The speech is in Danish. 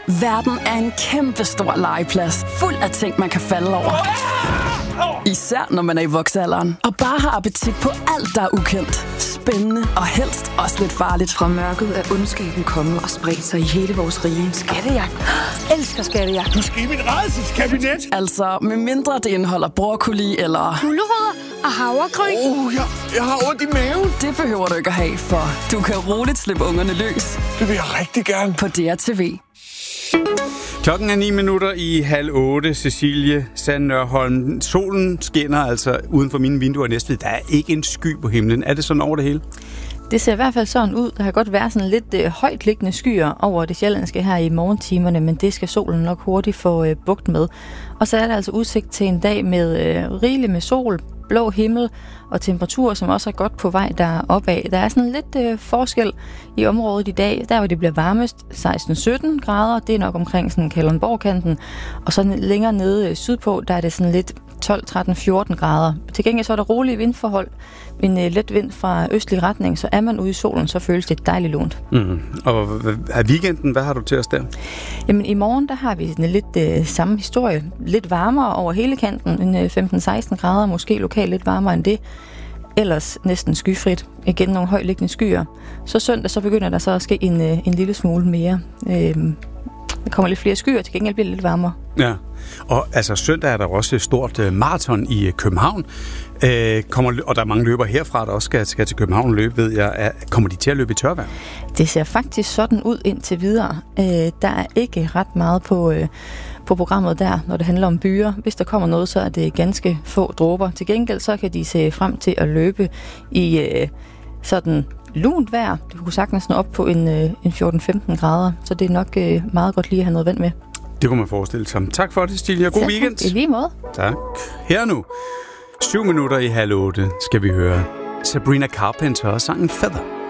Verden er en kæmpe stor legeplads, fuld af ting, man kan falde over. Især når man er i voksealderen og bare har appetit på alt, der er ukendt, spændende og helst også lidt farligt. Fra mørket er ondskaben kommet og spredt sig i hele vores rige. Skattejagt. Elsker skattejagt. Nu skal I min rædselskabinet. Altså, med mindre det indeholder broccoli eller gulerødder og havregryn. Jeg har ondt i maven. Det behøver du ikke at have, for du kan roligt slippe ungerne løs. Det vil jeg rigtig gerne. På DRTV. Klokken er 7:09. Cecilie Sand Nørholm. Solen skinner altså uden for mine vinduer næste. Der er ikke en sky på himlen. Er det sådan over det hele? Det ser i hvert fald sådan ud. Der kan godt være sådan lidt højtliggende skyer over det sjællandske her i morgentimerne, men det skal solen nok hurtigt få bugt med. Og så er der altså udsigt til en dag med rigeligt med sol, blå himmel og temperaturer, som også er godt på vej deropad. Der er sådan lidt forskel i området i dag. Der hvor det bliver varmest, 16-17 grader, det er nok omkring sådan Kalundborg-kanten. Og så længere nede sydpå, der er det sådan lidt 12-13-14 grader. Til gengæld så er der rolige vindforhold. En let vind fra østlig retning, så er man ude i solen, så føles det dejligt lunt. Og af weekenden, hvad har du til os der? Jamen i morgen, der har vi sådan lidt samme historie. Lidt varmere over hele kanten, 15-16 grader, måske lokalt lidt varmere end det. Ellers næsten skyfrit. Igen nogle højtliggende skyer. Så søndag, så begynder der så at ske en lille smule mere. Der kommer lidt flere skyer, til gengæld bliver det lidt varmere. Ja, og altså søndag er der også et stort maraton i København. Og der er mange løbere herfra, der også skal til København løbe, ved jeg. Kommer de til at løbe i tørvejr? Det ser faktisk sådan ud indtil videre. Der er ikke ret meget på programmet der, når det handler om byer. Hvis der kommer noget, så er det ganske få dråber. Til gengæld så kan de se frem til at løbe i sådan lunt vejr. Det kunne sagtens nå op på en 14-15 grader, så det er nok meget godt lige at have noget vand med. Det kunne man forestille sig. Tak for det, Stilja. God weekend. I lige måde. Tak. Her nu, 7:07 skal vi høre Sabrina Carpenter og sangen Feather.